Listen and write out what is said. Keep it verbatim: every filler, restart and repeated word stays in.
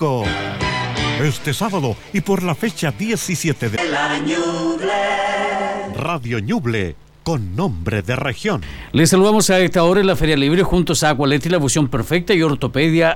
México. Este sábado y por la fecha diecisiete de La Ñuble. Radio Ñuble, con nombre de región. Les saludamos a esta hora en la Feria Libre juntos a Aqualet y la Fusión Perfecta y Ortopedia